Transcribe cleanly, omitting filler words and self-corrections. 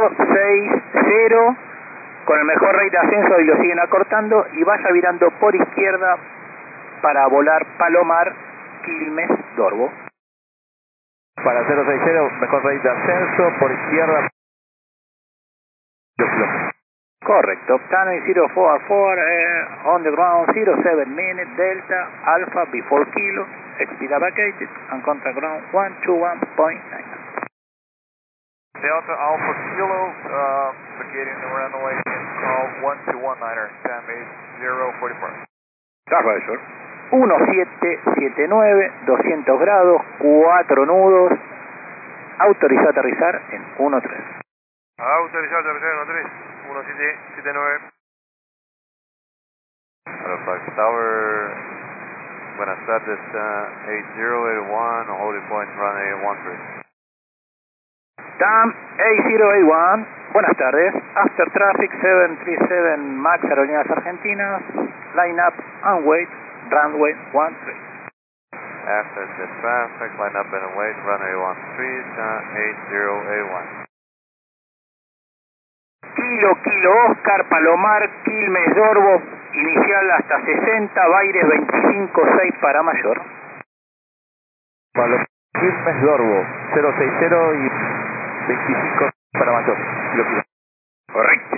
060, con el mejor rate de ascenso y lo siguen acortando, y vaya virando por izquierda para volar Palomar, Quilmes, Dorvo. Para 060, mejor rate de ascenso, por izquierda. Correcto. Tanning 044, on the ground 07 minutes, Delta, Alpha before Kilo, speed vacated, and contact ground 121.9. Delta Alpha Kilo, vacating the runway in call 1219er, time 8044. Roger. 1779, 200 grados, 4 nudos, autorizado a aterrizar en 13. Autorizado a aterrizar en 13, 1779. Aerofox Tower, buenas tardes, 8081, holding point runway 13. TAM 8081, buenas tardes, after traffic 737 MAX Aerolíneas Argentinas, line up and wait, runway 13. After the traffic, line up and wait, runway 13, 8081. Kilo Oscar, Palomar, Quilmes, Dorvo, inicial hasta 60, Baires 25-6 para mayor. Palomar, Quilmes, Dorvo, 060 y 25 para mayor. Correcto.